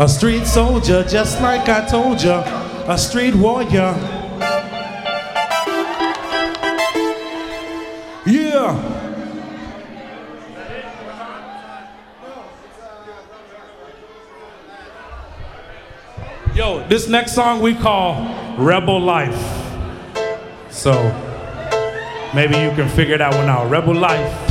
A street soldier, just like I told ya. A street warrior. Yeah. Yo, this next song we call Rebel Life. So maybe you can figure that one out. Rebel Life.